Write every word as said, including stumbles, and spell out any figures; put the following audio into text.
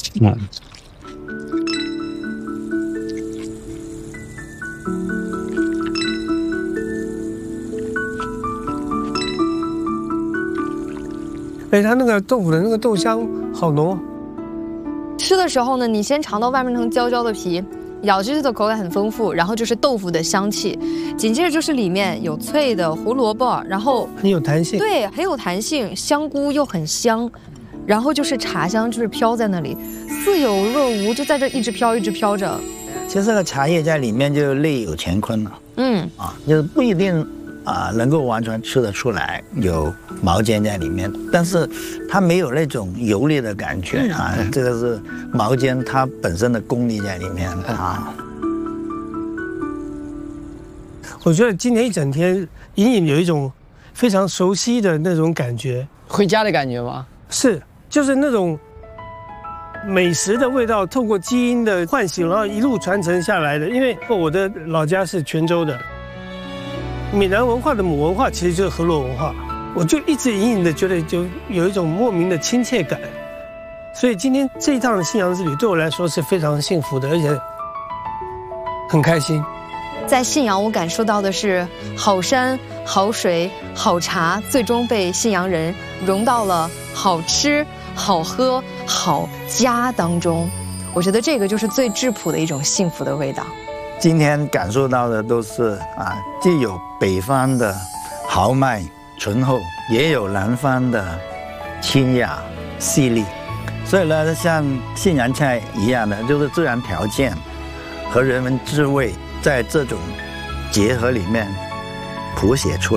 嗯。 哎，它那个豆腐的那个豆香好浓。 吃的时候呢，你先尝到外面那层焦焦的皮，咬进去的口感很丰富，然后就是豆腐的香气，紧接着就是里面有脆的胡萝卜，然后很有弹性， 对，很有弹性，香菇又很香，然后就是茶香，就是飘在那里，似有若无，就在这一直飘，一直飘着。 其实这个茶叶在里面就内有乾坤了， 嗯啊，就是不一定啊能够完全吃得出来有毛尖在里面，但是它没有那种油腻的感觉啊，这个是毛尖它本身的功力在里面啊。 我觉得今天一整天隐隐有一种非常熟悉的那种感觉， 回家的感觉吗？ 是，就是那种美食的味道，透过基因的唤醒，然后一路传承下来的。因为我的老家是泉州的，闽南文化的母文化其实就是河洛文化，我就一直隐隐的觉得就有一种莫名的亲切感。所以今天这一趟的信阳之旅对我来说是非常幸福的，而且很开心。 在信阳，我感受到的是好山、好水、好茶，最终被信阳人融到了好吃、好喝、好家当中。我觉得这个就是最质朴的一种幸福的味道。 今天感受到的都是啊，既有北方的豪迈醇厚，也有南方的清雅细腻。所以呢，像信阳菜一样的，就是自然条件和人文滋味在这种结合里面谱写出来。